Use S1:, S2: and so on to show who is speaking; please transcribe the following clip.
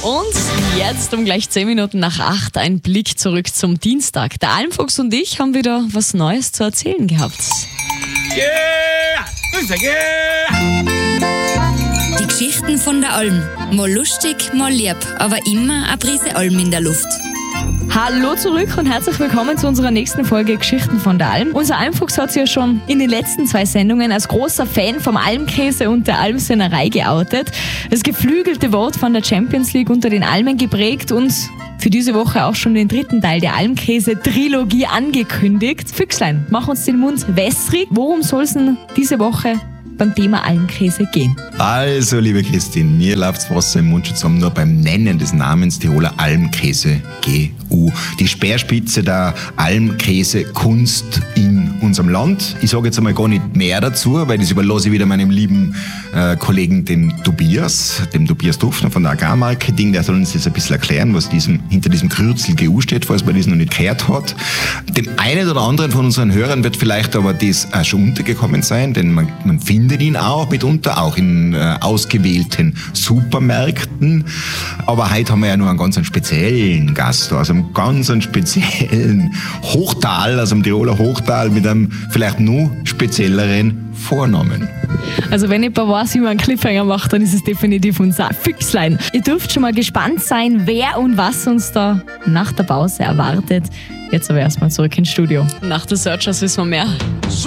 S1: Und jetzt um gleich 10 Minuten nach 8 ein Blick zurück zum Dienstag. Der Almfuchs und ich haben wieder was Neues zu erzählen gehabt.
S2: Die Geschichten von der Alm. Mal lustig, mal lieb, aber immer eine Prise Alm in der Luft.
S1: Hallo zurück und herzlich willkommen zu unserer nächsten Folge Geschichten von der Alm. Unser Almfuchs hat sich ja schon in den letzten 2 Sendungen als großer Fan vom Almkäse und der Almsöhnerei geoutet. Das geflügelte Wort von der Champions League unter den Almen geprägt und für diese Woche auch schon den 3. Teil der Almkäse-Trilogie angekündigt. Füchslein, mach uns den Mund wässrig. Worum soll es denn diese Woche beim Thema Almkäse gehen?
S3: Also, liebe Christine, mir läuft's Wasser im Mund schon zusammen, nur beim Nennen des Namens Tiroler Almkäse GU. Die Speerspitze der Almkäse-Kunst in unserem Land. Ich sage jetzt einmal gar nicht mehr dazu, weil das überlasse ich wieder meinem lieben Kollegen, dem Tobias Dufner von der Agrarmarketing. Der soll uns das ein bisschen erklären, was hinter diesem Kürzel GU steht, falls man das noch nicht gehört hat. Dem einen oder anderen von unseren Hörern wird vielleicht aber das auch schon untergekommen sein, denn man findet ihn auch mitunter, auch in ausgewählten Supermärkten. Aber heute haben wir ja nur einen ganz speziellen Gast, also einen ganz speziellen Hochtal, also im Tiroler Hochtal mit einem vielleicht noch spezielleren Vornamen.
S1: Also wenn jemand weiß, wie man einen Cliffhanger macht, dann ist es definitiv unser Füchslein. Ihr dürft schon mal gespannt sein, wer und was uns da nach der Pause erwartet. Jetzt aber erstmal zurück ins Studio. Nach der Searchers wissen wir mehr.